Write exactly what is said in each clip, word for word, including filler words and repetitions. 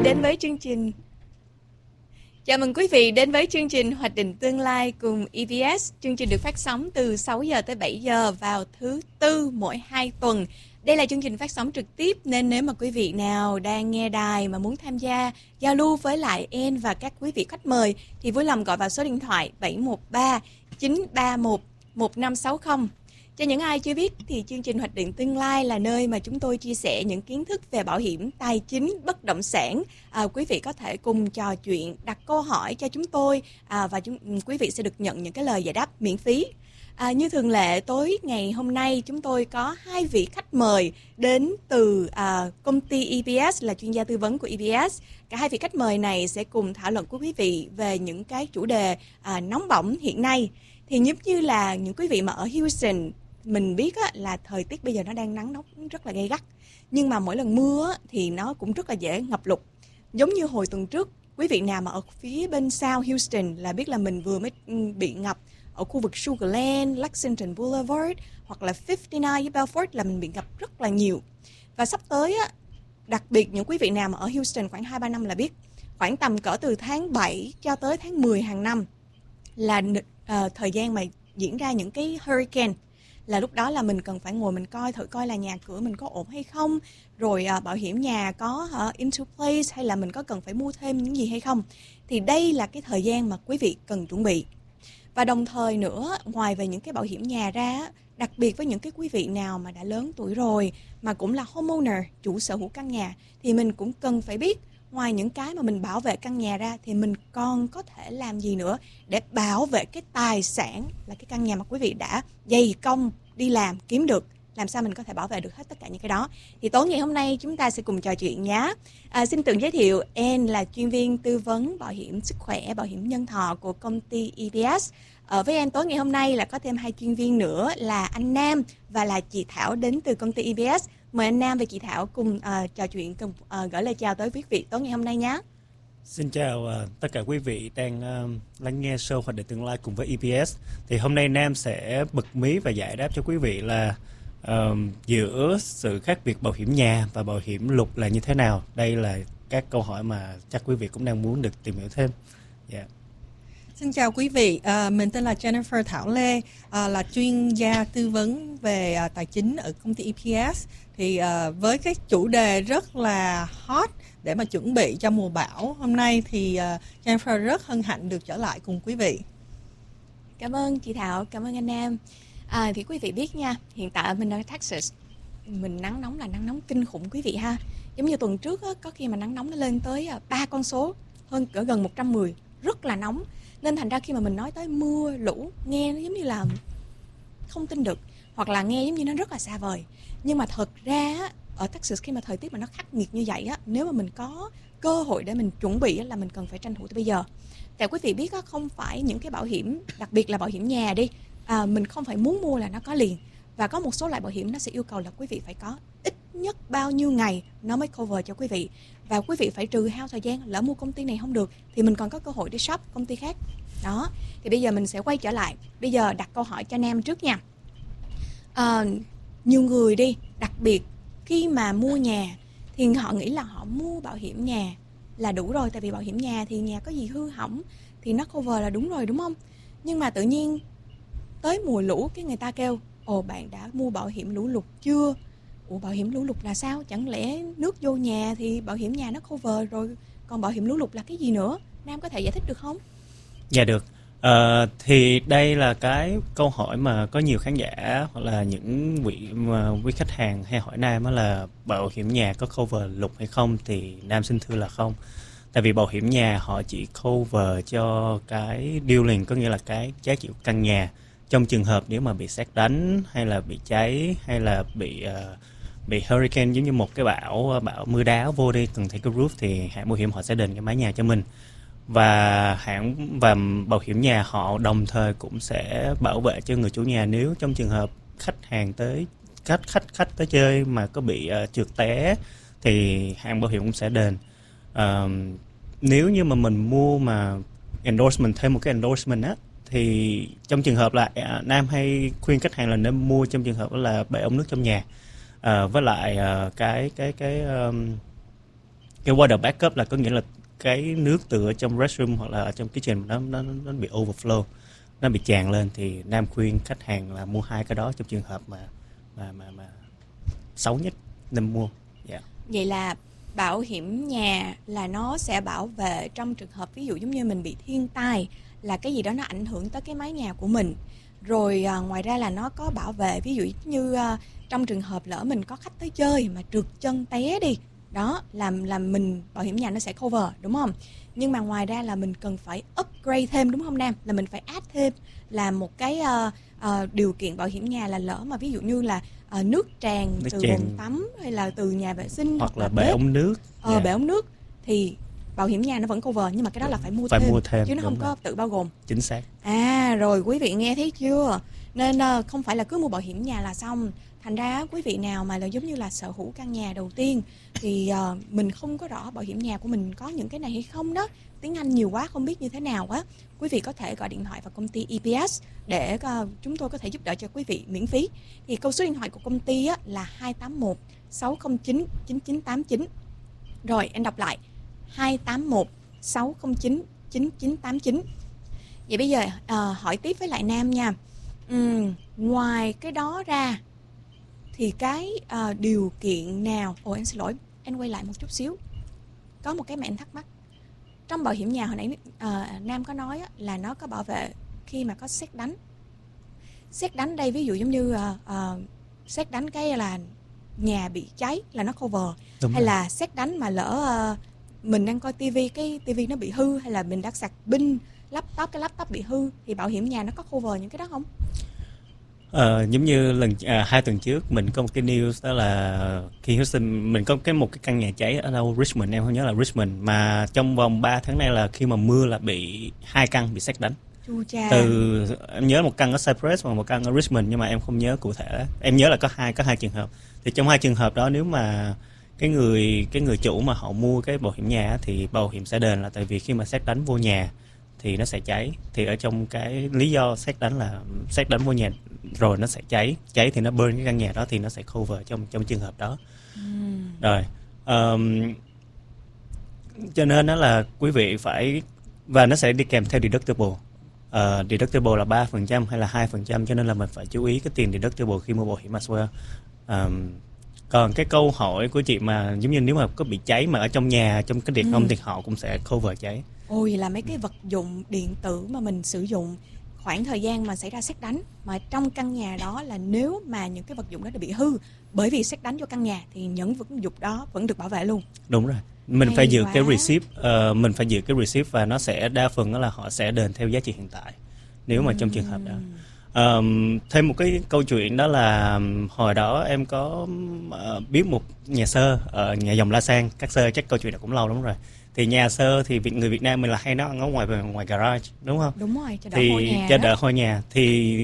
đến với chương trình. Chào mừng quý vị đến với chương trình Hoạch định tương lai cùng e bê ét. Chương trình được phát sóng từ sáu giờ tới bảy giờ vào thứ tư mỗi hai tuần. Đây là chương trình phát sóng trực tiếp nên nếu mà quý vị nào đang nghe đài mà muốn tham gia giao lưu với lại En và các quý vị khách mời thì vui lòng gọi vào số điện thoại bảy một ba chín ba một một năm sáu không. Cho những ai chưa biết thì chương trình Hoạch định tương lai là nơi mà chúng tôi chia sẻ những kiến thức về bảo hiểm, tài chính, bất động sản. À, quý vị có thể cùng trò chuyện, đặt câu hỏi cho chúng tôi à, và chúng, quý vị sẽ được nhận những cái lời giải đáp miễn phí. À, như thường lệ, tối ngày hôm nay chúng tôi có hai vị khách mời đến từ à, công ty e bê ét, là chuyên gia tư vấn của e bê ét. Cả hai vị khách mời này sẽ cùng thảo luận với quý vị về những cái chủ đề à, nóng bỏng hiện nay. Thì giống như là những quý vị mà ở Houston, mình biết á, là thời tiết bây giờ nó đang nắng nóng rất là gay gắt. Nhưng mà mỗi lần mưa á, thì nó cũng rất là dễ ngập lụt. Giống như hồi tuần trước, quý vị nào mà ở phía bên sau Houston là biết là mình vừa mới bị ngập ở khu vực Sugarland, Lexington Boulevard hoặc là năm mươi chín với Belfort là mình bị ngập rất là nhiều. Và sắp tới á, đặc biệt những quý vị nào mà ở Houston khoảng hai ba năm là biết, khoảng tầm cỡ từ tháng bảy cho tới tháng mười hàng năm là uh, thời gian mà diễn ra những cái hurricane. Là lúc đó là mình cần phải ngồi mình coi thử coi là nhà cửa mình có ổn hay không, rồi uh, bảo hiểm nhà có uh, into place hay là mình có cần phải mua thêm những gì hay không. Thì đây là cái thời gian mà quý vị cần chuẩn bị. Và đồng thời nữa, ngoài về những cái bảo hiểm nhà ra, đặc biệt với những cái quý vị nào mà đã lớn tuổi rồi mà cũng là homeowner, chủ sở hữu căn nhà, thì mình cũng cần phải biết ngoài những cái mà mình bảo vệ căn nhà ra thì mình còn có thể làm gì nữa để bảo vệ cái tài sản là cái căn nhà mà quý vị đã dày công đi làm kiếm được. Làm sao mình có thể bảo vệ được hết tất cả những cái đó. Thì tối ngày hôm nay chúng ta sẽ cùng trò chuyện nhé. À, xin tự giới thiệu, En là chuyên viên tư vấn bảo hiểm sức khỏe, bảo hiểm nhân thọ của công ty e bê ét. Ở với em tối ngày hôm nay là có thêm hai chuyên viên nữa là anh Nam và là chị Thảo đến từ công ty e bê ét. Mời anh Nam và chị Thảo cùng uh, trò chuyện, cùng uh, gửi lời chào tới quý vị tối ngày hôm nay nhé. Xin chào uh, tất cả quý vị đang uh, lắng nghe show Hoạch định tương lai cùng với e bê ét. Thì hôm nay Nam sẽ bật mí và giải đáp cho quý vị là uh, giữa sự khác biệt bảo hiểm nhà và bảo hiểm lục là như thế nào. Đây là các câu hỏi mà chắc quý vị cũng đang muốn được tìm hiểu thêm. Yeah. Xin chào quý vị, à, mình tên là Jennifer Thảo Lê, à, là chuyên gia tư vấn về à, tài chính ở công ty e bê ét. Thì à, với cái chủ đề rất là hot để mà chuẩn bị cho mùa bão hôm nay thì à, Jennifer rất hân hạnh được trở lại cùng quý vị. Cảm ơn chị Thảo, cảm ơn anh Nam. À, thì quý vị biết nha, hiện tại mình ở Texas, mình nắng nóng là nắng nóng kinh khủng quý vị ha. Giống như tuần trước á, có khi mà nắng nóng nó lên tới ba con số, hơn cỡ gần một trăm mười, rất là nóng. Nên thành ra khi mà mình nói tới mưa, lũ, nghe nó giống như là không tin được, hoặc là nghe giống như nó rất là xa vời. Nhưng mà thật ra ở Texas khi mà thời tiết mà nó khắc nghiệt như vậy á, nếu mà mình có cơ hội để mình chuẩn bị là mình cần phải tranh thủ từ bây giờ. Tại quý vị biết á, không phải những cái bảo hiểm, đặc biệt là bảo hiểm nhà đi, à, mình không phải muốn mua là nó có liền. Và có một số loại bảo hiểm nó sẽ yêu cầu là quý vị phải có ít nhất bao nhiêu ngày nó mới cover cho quý vị. Và quý vị phải trừ hao thời gian, lỡ mua công ty này không được thì mình còn có cơ hội đi shop công ty khác. Đó, thì bây giờ mình sẽ quay trở lại. Bây giờ đặt câu hỏi cho Nam trước nha. À, nhiều người đi, đặc biệt khi mà mua nhà thì họ nghĩ là họ mua bảo hiểm nhà là đủ rồi. Tại vì bảo hiểm nhà thì nhà có gì hư hỏng thì nó cover là đúng rồi, đúng không? Nhưng mà tự nhiên tới mùa lũ cái người ta kêu, ồ bạn đã mua bảo hiểm lũ lụt chưa? Ủa bảo hiểm lũ lụt là sao? Chẳng lẽ nước vô nhà thì bảo hiểm nhà nó cover rồi, còn bảo hiểm lũ lụt là cái gì nữa? Nam có thể giải thích được không? Dạ được. Uh, thì đây là cái câu hỏi mà có nhiều khán giả hoặc là những vị mà quý khách hàng hay hỏi Nam đó là bảo hiểm nhà có cover lụt hay không, thì Nam xin thưa là không. Tại vì bảo hiểm nhà họ chỉ cover cho cái dealing, có nghĩa là cái giá trị của căn nhà. Trong trường hợp nếu mà bị sét đánh hay là bị cháy hay là bị uh, bị hurricane, giống như một cái bão bão mưa đá vô đi cần thấy cái roof, thì hãng bảo hiểm họ sẽ đền cái mái nhà cho mình. Và hãng và bảo hiểm nhà họ đồng thời cũng sẽ bảo vệ cho người chủ nhà nếu trong trường hợp khách hàng tới khách khách khách tới chơi mà có bị uh, trượt té thì hãng bảo hiểm cũng sẽ đền. Uh, nếu như mà mình mua mà endorsement, thêm một cái endorsement á, thì trong trường hợp là uh, Nam hay khuyên khách hàng là nên mua trong trường hợp là bể ống nước trong nhà, uh, với lại uh, cái cái cái um, cái water backup là có nghĩa là cái nước từ ở trong restroom hoặc là ở trong kitchen nó nó nó bị overflow, nó bị tràn lên, thì Nam khuyên khách hàng là mua hai cái đó trong trường hợp mà mà mà mà xấu nhất nên mua. Yeah. Vậy là bảo hiểm nhà là nó sẽ bảo vệ trong trường hợp ví dụ giống như mình bị thiên tai, là cái gì đó nó ảnh hưởng tới cái mái nhà của mình. Rồi à, ngoài ra là nó có bảo vệ ví dụ như à, trong trường hợp lỡ mình có khách tới chơi mà trượt chân té đi, đó làm làm mình bảo hiểm nhà nó sẽ cover, đúng không? Nhưng mà ngoài ra là mình cần phải upgrade thêm, đúng không Nam? Là mình phải add thêm là một cái uh, uh, điều kiện bảo hiểm nhà là lỡ mà ví dụ như là uh, nước tràn Nước từ tràn. bồn tắm hay là từ nhà vệ sinh Hoặc, hoặc, là là bể bếp, ống nước. ờ, Yeah. bể ống nước thì bảo hiểm nhà nó vẫn cover, nhưng mà cái đó là phải mua Phải thêm, mua thêm, chứ nó đúng không có rồi. tự bao gồm. Chính xác. À rồi, quý vị nghe thấy chưa? Nên uh, không phải là cứ mua bảo hiểm nhà là xong. Thành ra quý vị nào mà là giống như là sở hữu căn nhà đầu tiên thì uh, mình không có rõ bảo hiểm nhà của mình có những cái này hay không đó. Tiếng Anh nhiều quá không biết như thế nào á. Quý vị có thể gọi điện thoại vào công ty e pê ét để uh, chúng tôi có thể giúp đỡ cho quý vị miễn phí. Thì câu số điện thoại của công ty á, là hai tám một sáu không chín chín chín tám chín. Rồi em đọc lại hai tám một sáu không chín chín chín tám chín. Vậy bây giờ uh, hỏi tiếp với lại Nam nha. Uhm, ngoài cái đó ra thì cái uh, điều kiện nào... Ồ em xin lỗi, em quay lại một chút xíu. Có một cái mà em thắc mắc. Trong bảo hiểm nhà hồi nãy uh, Nam có nói á, là nó có bảo vệ khi mà có sét đánh. Sét đánh đây ví dụ giống như uh, uh, sét đánh cái là nhà bị cháy là nó cover. Đúng hay rồi. là sét đánh mà lỡ uh, mình đang coi tivi, cái tivi nó bị hư, hay là mình đã sạc pin laptop, cái laptop bị hư, thì bảo hiểm nhà nó có cover những cái đó không? Ờ, giống như lần à, hai tuần trước mình có một cái news đó là khi Houston mình có cái một cái căn nhà cháy ở đâu Richmond, em không nhớ là Richmond, mà trong vòng ba tháng nay là khi mà mưa là bị hai căn bị sét đánh. Chu cha. Từ em nhớ một căn ở Cypress và một căn ở Richmond, nhưng mà em không nhớ cụ thể. Em nhớ là có hai có hai trường hợp. Thì trong hai trường hợp đó, nếu mà cái người cái người chủ mà họ mua cái bảo hiểm nhà thì bảo hiểm sẽ đền, là tại vì khi mà sét đánh vô nhà thì nó sẽ cháy. Thì ở trong cái lý do sét đánh là sét đánh vô nhà rồi nó sẽ cháy, cháy thì nó burn cái căn nhà đó, thì nó sẽ cover trong trong trường hợp đó. Uhm. Rồi um, cho nên đó là quý vị phải, và nó sẽ đi kèm theo deductible. Uh, deductible là ba phần trăm hay là hai phần trăm, cho nên là mình phải chú ý cái tiền deductible khi mua bảo hiểm as well. Um, còn cái câu hỏi của chị mà giống như nếu mà có bị cháy mà ở trong nhà, trong cái điện Ừ. không thì họ cũng sẽ cover cháy. Ôi, vậy là mấy cái vật dụng điện tử mà mình sử dụng khoảng thời gian mà xảy ra sét đánh, mà trong căn nhà đó là nếu mà những cái vật dụng đó đã bị hư bởi vì sét đánh vô căn nhà thì những vật dụng đó vẫn được bảo vệ luôn. Đúng rồi. Mình Hay phải giữ quá. cái receipt, uh, mình phải giữ cái receipt, và nó sẽ đa phần đó là họ sẽ đền theo giá trị hiện tại nếu mà trong trường hợp đó. Um, thêm một cái câu chuyện đó là um, hồi đó em có uh, biết một nhà sơ ở nhà dòng La Sang. Các sơ chắc câu chuyện này cũng lâu lắm rồi. Thì nhà sơ thì Việt người Việt Nam mình là hay nấu ăn ở ngoài ngoài garage, đúng không? Đúng rồi, cho đỡ Thì ngôi nhà cho đó. đỡ ngôi nhà thì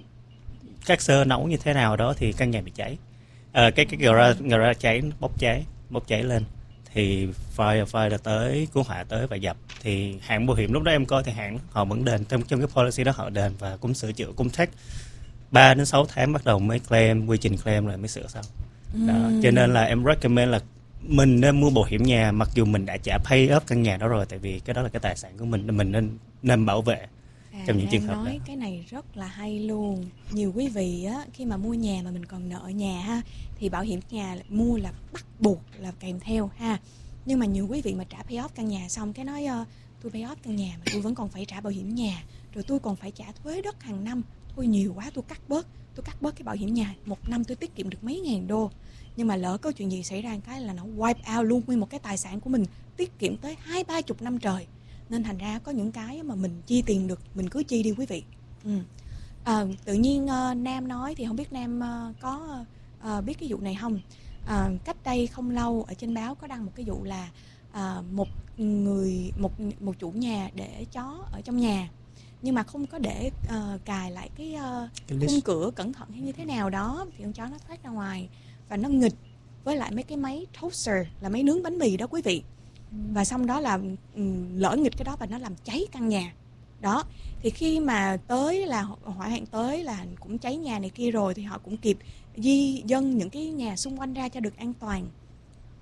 các sơ nấu như thế nào đó thì căn nhà bị cháy. Ờ, cái cái garage, garage cháy, bốc cháy, bốc cháy lên. Thì fire fire tới, cứu hỏa tới và dập. Thì hãng bảo hiểm lúc đó em coi thì hãng họ vẫn đền, trong trong cái policy đó họ đền và cũng sửa chữa, cũng take ba đến sáu tháng bắt đầu mới claim, quy trình claim rồi mới sửa xong. Đó, Ừm. cho nên là em recommend là mình nên mua bảo hiểm nhà mặc dù mình đã trả pay up căn nhà đó rồi, tại vì cái đó là cái tài sản của mình, mình nên nên bảo vệ. À, trong những Nam trường hợp nói đó. cái này rất là hay luôn. Nhiều quý vị á, khi mà mua nhà mà mình còn nợ nhà ha, thì bảo hiểm nhà mua là bắt buộc là kèm theo ha. Nhưng mà nhiều quý vị mà trả pay off căn nhà xong cái nói uh, tôi pay off căn nhà mà tôi vẫn còn phải trả bảo hiểm nhà, rồi tôi còn phải trả thuế đất hàng năm, thôi nhiều quá tôi cắt bớt, tôi cắt bớt cái bảo hiểm nhà, một năm tôi tiết kiệm được mấy ngàn đô. Nhưng mà lỡ có chuyện gì xảy ra cái là nó wipe out luôn nguyên một cái tài sản của mình, tiết kiệm tới hai ba chục năm trời. Nên thành ra có những cái mà mình chi tiền được mình cứ chi đi quý vị. Ừ. À, tự nhiên uh, Nam nói thì không biết Nam uh, có uh, biết cái vụ này không? Uh, cách đây không lâu ở trên báo có đăng một cái vụ là uh, một người một một chủ nhà để chó ở trong nhà, nhưng mà không có để uh, cài lại cái, uh, Cái list. khung cửa cẩn thận hay như thế nào đó, thì con chó nó thoát ra ngoài và nó nghịch với lại mấy cái máy toaster là máy nướng bánh mì đó quý vị. Và xong đó là um, lỡ nghịch cái đó và nó làm cháy căn nhà đó. Thì khi mà tới là hỏa hoạn tới là cũng cháy nhà này kia rồi, thì họ cũng kịp di dân những cái nhà xung quanh ra cho được an toàn.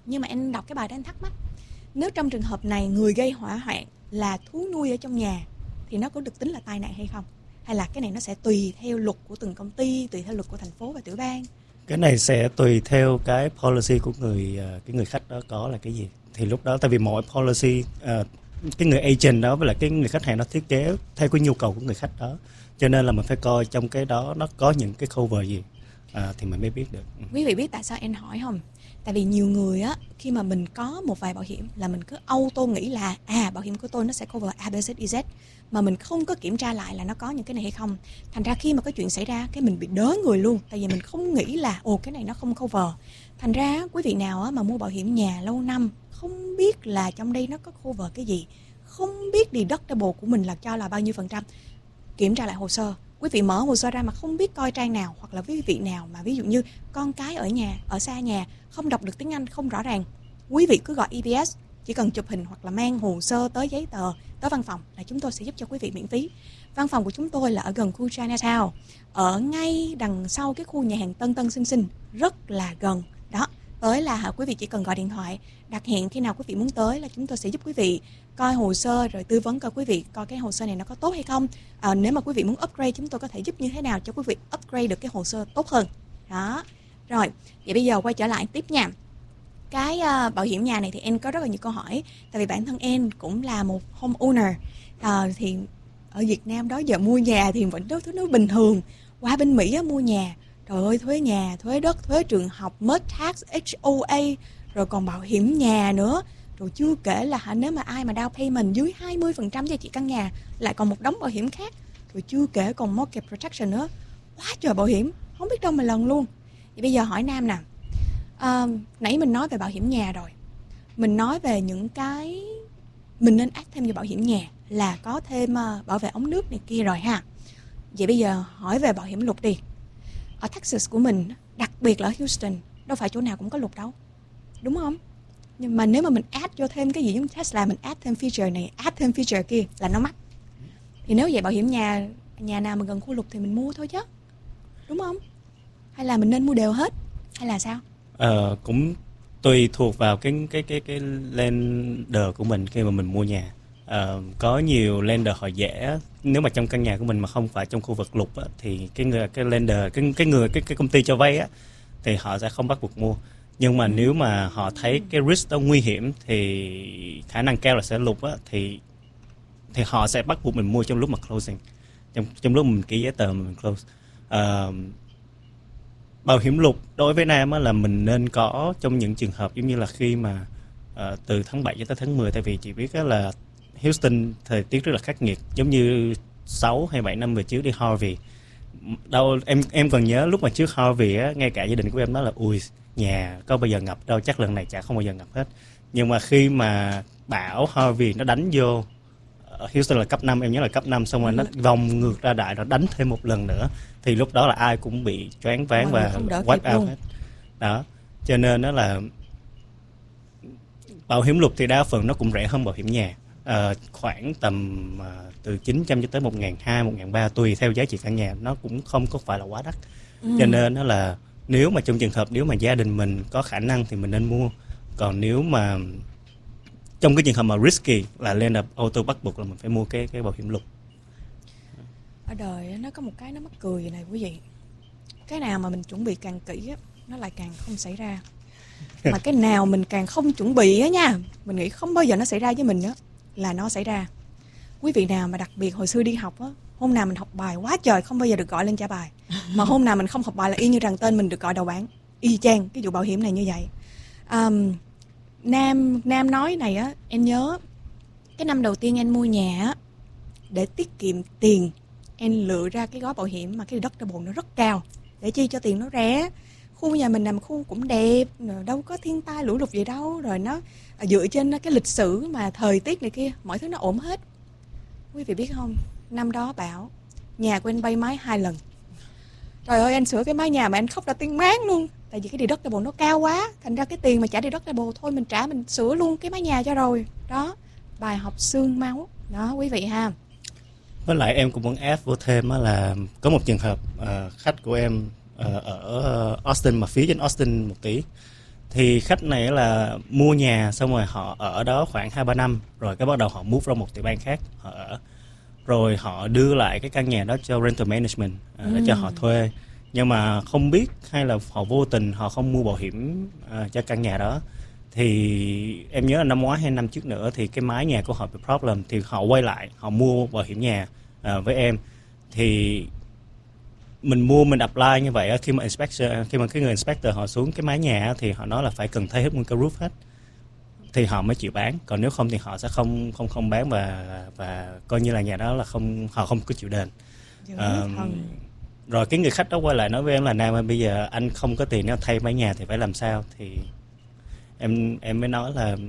Nhưng mà anh đọc cái bài đó anh thắc mắc, nếu trong trường hợp này người gây hỏa hoạn là thú nuôi ở trong nhà thì nó có được tính là tai nạn hay không? Hay là cái này nó sẽ tùy theo luật của từng công ty, tùy theo luật của thành phố và tiểu bang? Cái này sẽ tùy theo cái policy của người cái người khách đó có là cái gì. Thì lúc đó tại vì mỗi policy uh, cái người agent đó với lại cái người khách hàng nó thiết kế theo cái nhu cầu của người khách đó, cho nên là mình phải coi trong cái đó nó có những cái cover gì à, thì mình mới biết được. Quý vị biết tại sao em hỏi không? Tại vì nhiều người á, khi mà mình có một vài bảo hiểm là mình cứ auto nghĩ là à bảo hiểm của tôi nó sẽ cover A, B, C, Y, Z, mà mình không có kiểm tra lại là nó có những cái này hay không. Thành ra khi mà có chuyện xảy ra cái mình bị đớ người luôn, tại vì mình không nghĩ là ồ cái này nó không cover. Thành ra quý vị nào á, mà mua bảo hiểm nhà lâu năm không biết là trong đây nó có cover cái gì, không biết deductible của mình là cho là bao nhiêu phần trăm, kiểm tra lại hồ sơ. Quý vị mở hồ sơ ra mà không biết coi trang nào, hoặc là quý vị nào mà ví dụ như con cái ở nhà, ở xa nhà, không đọc được tiếng Anh, không rõ ràng, quý vị cứ gọi e pê ét, chỉ cần chụp hình hoặc là mang hồ sơ tới giấy tờ, tới văn phòng là chúng tôi sẽ giúp cho quý vị miễn phí. Văn phòng của chúng tôi là ở gần khu Chinatown, ở ngay đằng sau cái khu nhà hàng Tân Tân Xinh Xinh, rất là gần. Đó, tới là hả, quý vị chỉ cần gọi điện thoại, đặt hẹn khi nào quý vị muốn tới là chúng tôi sẽ giúp quý vị coi hồ sơ rồi tư vấn coi quý vị coi cái hồ sơ này nó có tốt hay không. À, nếu mà quý vị muốn upgrade chúng tôi có thể giúp như thế nào cho quý vị upgrade được cái hồ sơ tốt hơn. Đó. Rồi, vậy bây giờ quay trở lại tiếp nha. Cái uh, bảo hiểm nhà này thì em có rất là nhiều câu hỏi. Tại vì bản thân em cũng là một homeowner. À, thì ở Việt Nam đó giờ mua nhà thì vẫn đó thứ nó bình thường. Qua bên Mỹ á, mua nhà, trời ơi, thuế nhà, thuế đất, thuế trường học, mất tax, H O A, rồi còn bảo hiểm nhà nữa. Rồi chưa kể là hả, nếu mà ai mà down payment dưới hai mươi phần trăm giá trị căn nhà lại còn một đống bảo hiểm khác. Rồi chưa kể còn mortgage protection nữa. Quá trời bảo hiểm, không biết đâu mà lần luôn. Vậy bây giờ hỏi Nam nè, à, nãy mình nói về bảo hiểm nhà rồi, mình nói về những cái mình nên add thêm vào bảo hiểm nhà là có thêm uh, bảo vệ ống nước này kia rồi ha. Vậy bây giờ hỏi về bảo hiểm lục đi. Ở Texas của mình, đặc biệt là ở Houston, đâu phải chỗ nào cũng có lục đâu, đúng không? Nhưng mà nếu mà mình add cho thêm cái gì giống Tesla, mình add thêm feature này, add thêm feature kia là nó mắc. Thì nếu vậy bảo hiểm nhà nhà nào mà gần khu lục thì mình mua thôi chứ, đúng không? Hay là mình nên mua đều hết, hay là sao? Ờ, cũng tùy thuộc vào cái cái cái cái lender của mình khi mà mình mua nhà. Ờ, có nhiều lender họ dễ, nếu mà trong căn nhà của mình mà không phải trong khu vực lục á, thì cái người cái lender cái cái người cái cái công ty cho vay á thì họ sẽ không bắt buộc mua. Nhưng mà nếu mà họ thấy cái risk đó nguy hiểm thì khả năng cao là sẽ lục á, thì thì họ sẽ bắt buộc mình mua trong lúc mà closing, trong trong lúc mình ký giấy tờ mà mình close. Uh, bảo hiểm lục đối với Nam á, là mình nên có trong những trường hợp giống như là khi mà uh, từ tháng bảy cho tới tháng mười, tại vì chị biết á, là Houston thời tiết rất là khắc nghiệt, giống như sáu hay bảy năm về trước đi Harvey. Đâu em em còn nhớ lúc mà trước Harvey á, ngay cả gia đình của em nói là ui nhà có bao giờ ngập đâu, chắc lần này chả không bao giờ ngập hết. Nhưng mà khi mà bão Harvey nó đánh vô Houston là cấp năm, em nhớ là cấp năm, xong rồi nó vòng ngược ra đại, nó đánh thêm một lần nữa, thì lúc đó là ai cũng bị choáng váng và wipe out hết. Đó, cho nên đó là bảo hiểm lục thì đa phần nó cũng rẻ hơn bảo hiểm nhà, à, khoảng tầm à, từ chín trăm cho tới một nghìn hai trăm, một nghìn ba trăm tùy theo giá trị căn nhà, nó cũng không có phải là quá đắt. Ừ. Cho nên đó là nếu mà trong trường hợp nếu mà gia đình mình có khả năng thì mình nên mua. Còn nếu mà trong cái trường hợp mà risky là lên là auto bắt buộc là mình phải mua cái cái bảo hiểm lục. Ở đời nó có một cái nó mắc cười vậy này quý vị. Cái nào mà mình chuẩn bị càng kỹ á, nó lại càng không xảy ra. Mà cái nào mình càng không chuẩn bị á nha, mình nghĩ không bao giờ nó xảy ra với mình á, là nó xảy ra. Quý vị nào mà đặc biệt hồi xưa đi học á, hôm nào mình học bài quá trời không bao giờ được gọi lên trả bài. Mà hôm nào mình không học bài là y như rằng tên mình được gọi đầu bảng. Y chang cái vụ bảo hiểm này như vậy. Um, Nam Nam nói này á, em nhớ cái năm đầu tiên em mua nhà á, để tiết kiệm tiền, em lựa ra cái gói bảo hiểm mà cái deductible nó rất cao. Để chi cho tiền nó rẻ. Khu nhà mình nằm khu cũng đẹp, đâu có thiên tai lũ lụt gì đâu. Rồi nó dựa trên cái lịch sử mà thời tiết này kia, mọi thứ nó ổn hết. Quý vị biết không, năm đó bảo nhà của anh bay mái hai lần. Trời ơi, anh sửa cái mái nhà mà anh khóc ra tiếng mát luôn. Tại vì cái deductible nó cao quá, thành ra cái tiền mà trả deductible thôi mình trả, mình sửa luôn cái mái nhà cho rồi. Đó, bài học xương máu. Đó quý vị ha. Với lại em cũng muốn add vô thêm là có một trường hợp uh, khách của em uh, ở Austin, mà phía trên Austin một tí, Thì khách này là mua nhà xong rồi họ ở đó khoảng hai ba năm, rồi cái bắt đầu họ move ra một tiểu bang khác họ ở, rồi họ đưa lại cái căn nhà đó cho rental management à, để cho họ thuê. Nhưng mà không biết hay là họ vô tình họ không mua bảo hiểm à, cho căn nhà đó. Thì em nhớ là năm ngoái hay năm trước nữa thì cái mái nhà của họ bị problem, thì họ quay lại họ mua bảo hiểm nhà à, với em. Thì mình mua mình apply như vậy, khi mà inspector khi mà cái người inspector họ xuống cái mái nhà thì họ nói là phải cần thay hết nguyên cái roof hết thì họ mới chịu bán, còn nếu không thì họ sẽ không không không bán và và coi như là nhà đó là không, họ không có chịu đền. À, rồi cái người khách đó quay lại nói với em là Nam ơi, bây giờ anh không có tiền để thay mái nhà thì phải làm sao? Thì em em mới nói là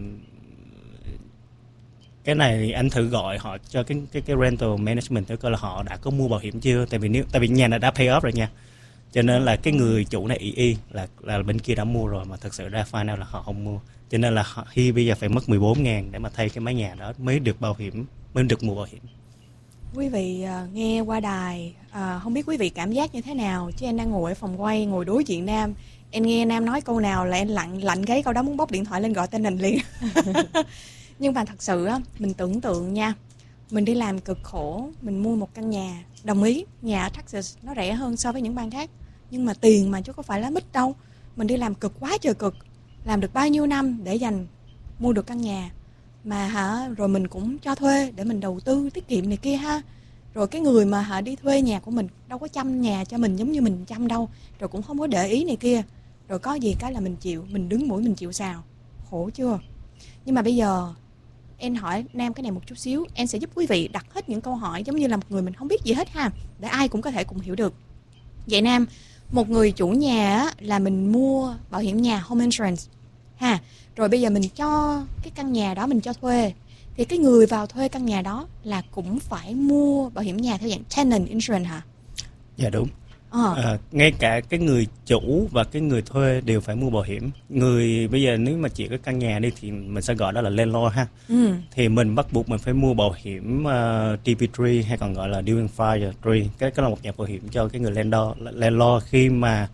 cái này thì anh thử gọi họ cho cái cái cái rental management thử coi là họ đã có mua bảo hiểm chưa, tại vì nếu tại vì nhà này đã pay off rồi nha, cho nên là cái người chủ này ý y là là bên kia đã mua rồi mà thực sự ra final là họ không mua, cho nên là họ khi bây giờ phải mất mười bốn ngàn để mà thay cái mái nhà đó mới được bảo hiểm, mới được mua bảo hiểm. Quý vị uh, nghe qua đài, uh, không biết quý vị cảm giác như thế nào, chứ em đang ngồi ở phòng quay, ngồi đối diện Nam, em nghe Nam nói câu nào là em lạnh lạnh gáy câu đó muốn bóc điện thoại lên gọi tên mình liền. Nhưng mà thật sự á, mình tưởng tượng nha, mình đi làm cực khổ, mình mua một căn nhà, đồng ý nhà ở Texas nó rẻ hơn so với những bang khác, nhưng mà tiền mà chứ có phải lá mít đâu. Mình đi làm cực quá trời cực, làm được bao nhiêu năm để dành mua được căn nhà mà hả, rồi mình cũng cho thuê để mình đầu tư tiết kiệm này kia ha. Rồi cái người mà hả đi thuê nhà của mình đâu có chăm nhà cho mình giống như mình chăm đâu, rồi cũng không có để ý này kia, rồi có gì cái là mình chịu, mình đứng mũi mình chịu sào, khổ chưa. Nhưng mà bây giờ em hỏi Nam cái này một chút xíu, em sẽ giúp quý vị đặt hết những câu hỏi giống như là một người mình không biết gì hết ha, để ai cũng có thể cùng hiểu được. Vậy Nam, một người chủ nhà á, là mình mua bảo hiểm nhà home insurance ha, rồi bây giờ mình cho cái căn nhà đó mình cho thuê, thì cái người vào thuê căn nhà đó là cũng phải mua bảo hiểm nhà theo dạng tenant insurance hả? Dạ đúng. À. À, ngay cả cái người chủ và cái người thuê đều phải mua bảo hiểm. Người bây giờ nếu mà chỉ có căn nhà đi thì mình sẽ gọi đó là landlord ha. Ừ. Thì mình bắt buộc mình phải mua bảo hiểm uh, tê pê ba hay còn gọi là during fire tree. Cái cái là một dạng bảo hiểm cho cái người landlord landlord khi mà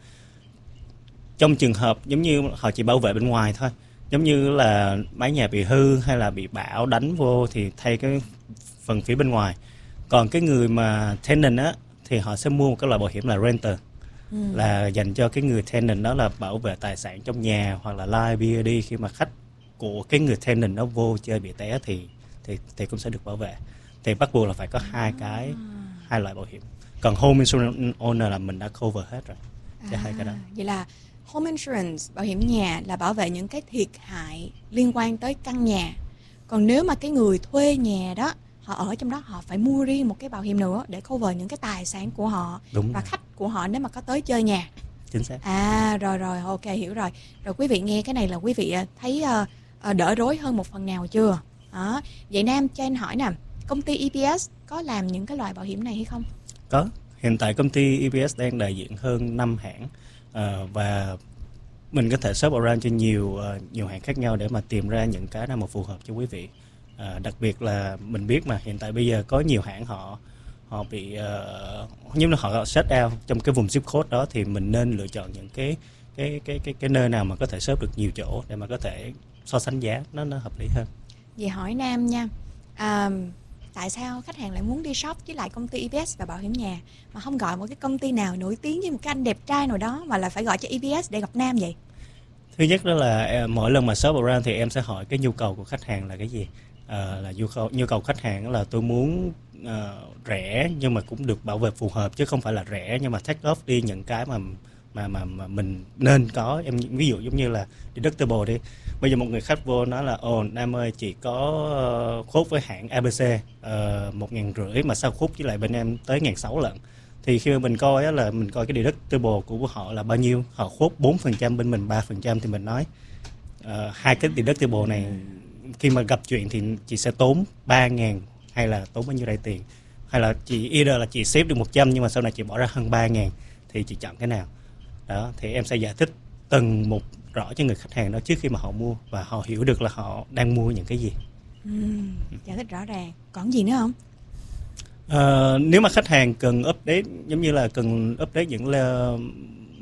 trong trường hợp giống như họ chỉ bảo vệ bên ngoài thôi, giống như là mái nhà bị hư hay là bị bão đánh vô thì thay cái phần phía bên ngoài. Còn cái người mà tenant á thì họ sẽ mua một cái loại bảo hiểm là renter, ừ. là dành cho cái người tenant đó, là bảo vệ tài sản trong nhà hoặc là liability khi mà khách của cái người tenant nó vô chơi bị té thì thì thì cũng sẽ được bảo vệ. Thì bắt buộc là phải có hai cái à. hai loại bảo hiểm. Còn home insurance owner là mình đã cover hết rồi cho à, hai cái đó. Vậy là home insurance, bảo hiểm nhà là bảo vệ những cái thiệt hại liên quan tới căn nhà. Còn nếu mà cái người thuê nhà đó, họ ở trong đó, họ phải mua riêng một cái bảo hiểm nữa để cover những cái tài sản của họ. Đúng và rồi. Khách của họ nếu mà có tới chơi nhà. Chính xác. À rồi rồi, ok, hiểu rồi. Rồi quý vị nghe cái này là quý vị thấy uh, đỡ rối hơn một phần nào chưa? Đó. Vậy Nam cho anh hỏi nè, công ty e pê ét có làm những cái loại bảo hiểm này hay không? Có. Hiện tại công ty e pê ét đang đại diện hơn năm hãng. Uh, và mình có thể shop around cho nhiều uh, nhiều hãng khác nhau để mà tìm ra những cái nào mà phù hợp cho quý vị. Uh, đặc biệt là mình biết mà hiện tại bây giờ có nhiều hãng họ họ bị uh, giống như họ shut out trong cái vùng zip code đó, thì mình nên lựa chọn những cái cái cái cái cái nơi nào mà có thể shop được nhiều chỗ để mà có thể so sánh giá nó nó hợp lý hơn. Vậy hỏi Nam nha, à, tại sao khách hàng lại muốn đi shop với lại công ty e pê ét và bảo hiểm nhà mà không gọi một cái công ty nào nổi tiếng với một cái anh đẹp trai nào đó, mà là phải gọi cho e pê ét để gặp Nam vậy? Thứ nhất đó là mỗi lần mà shop around thì em sẽ hỏi cái nhu cầu của khách hàng là cái gì. À, là nhu cầu nhu cầu khách hàng là tôi muốn uh, rẻ nhưng mà cũng được bảo vệ phù hợp, chứ không phải là rẻ nhưng mà take off đi những cái mà mà mà, mà mình nên có. Em ví dụ giống như là deductible đi, bây giờ một người khách vô nói là ồ Nam ơi, chỉ có uh, khốt với hãng a bê xê uh, một ngàn rưỡi mà sao khốt với lại bên em tới ngàn sáu lận. Thì khi mà mình coi á, là mình coi cái deductible của họ là bao nhiêu, họ khốt bốn phần trăm bên mình ba phần trăm, thì mình nói uh, hai cái deductible này khi mà gặp chuyện thì chị sẽ tốn ba ngàn hay là tốn bao nhiêu đây tiền, hay là chị either là chị save được một trăm nhưng mà sau này chị bỏ ra hơn ba ngàn, thì chị chọn cái nào đó. Thì em sẽ giải thích từng một rõ cho người khách hàng đó trước khi mà họ mua, và họ hiểu được là họ đang mua những cái gì. Ừ, giải thích rõ ràng. Còn gì nữa không? À, nếu mà khách hàng cần update, giống như là cần update những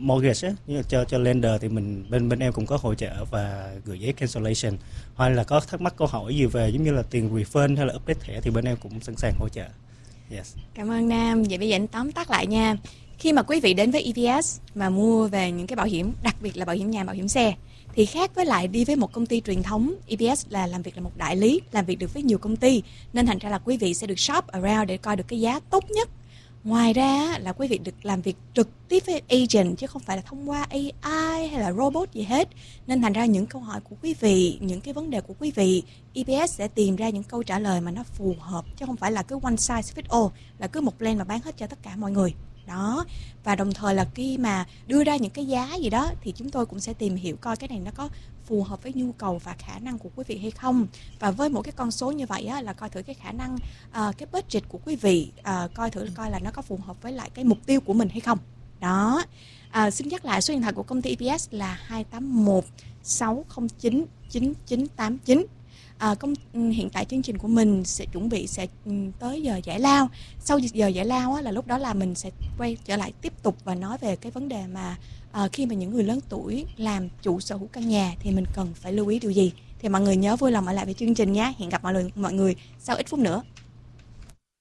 mortgage á, như là cho cho lender thì mình bên bên em cũng có hỗ trợ và gửi giấy cancellation, hoặc là có thắc mắc câu hỏi gì về giống như là tiền refund hay là update thẻ thì bên em cũng sẵn sàng hỗ trợ. Yes. Cảm ơn Nam. Vậy bây giờ anh tóm tắt lại nha. Khi mà quý vị đến với e pê ét mà mua về những cái bảo hiểm, đặc biệt là bảo hiểm nhà, bảo hiểm xe, thì khác với lại đi với một công ty truyền thống. e pê ét là làm việc là một đại lý, làm việc được với nhiều công ty, nên thành ra là quý vị sẽ được shop around để coi được cái giá tốt nhất. Ngoài ra là quý vị được làm việc trực tiếp với agent chứ không phải là thông qua a i hay là robot gì hết. Nên thành ra những câu hỏi của quý vị, những cái vấn đề của quý vị, e pê ét sẽ tìm ra những câu trả lời mà nó phù hợp, chứ không phải là cứ one size fit all, là cứ một plan mà bán hết cho tất cả mọi người. Đó. Và đồng thời là khi mà đưa ra những cái giá gì đó thì chúng tôi cũng sẽ tìm hiểu coi cái này nó có phù hợp với nhu cầu và khả năng của quý vị hay không. Và với một cái con số như vậy á, là coi thử cái khả năng, uh, cái budget của quý vị, uh, coi thử coi là nó có phù hợp với lại cái mục tiêu của mình hay không. Đó. Uh, xin nhắc lại số điện thoại của công ty e pê ét là hai tám một sáu không chín chín chín tám chín. À, công, hiện tại chương trình của mình sẽ chuẩn bị sẽ tới giờ giải lao. Sau giờ giải lao á, là lúc đó là mình sẽ quay trở lại tiếp tục và nói về cái vấn đề mà à, khi mà những người lớn tuổi làm chủ sở hữu căn nhà thì mình cần phải lưu ý điều gì. Thì mọi người nhớ vui lòng ở lại với chương trình nhé. Hẹn gặp mọi người, mọi người sau ít phút nữa.